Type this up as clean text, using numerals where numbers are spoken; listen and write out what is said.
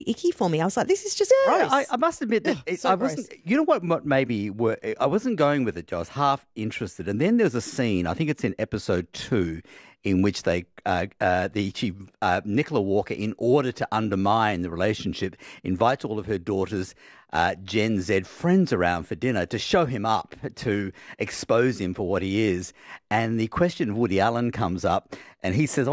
icky for me. I was like, this is just gross. I must admit that I wasn't. You know what maybe I wasn't going with it. I was half interested, and then there's a scene. I think it's in episode 2, in which Nicola Walker, in order to undermine the relationship, invites all of her daughters, Gen Z friends around for dinner to show him up, to expose him for what he is. And the question of Woody Allen comes up, and he says,